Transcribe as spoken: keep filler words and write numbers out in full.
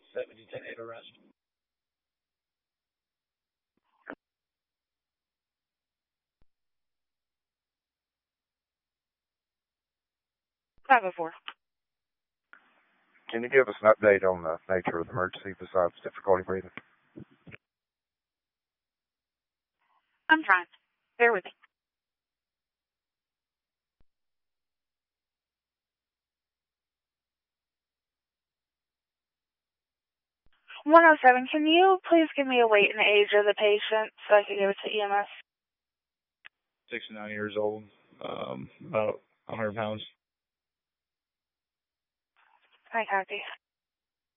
seventy ten eight arrest. five oh four. Can you give us an update on the nature of the emergency besides difficulty breathing? I'm trying. Bear with me. one oh seven, can you please give me a weight and age of the patient so I can give it to E M S? sixty-nine years old, um, about one hundred pounds. I copy.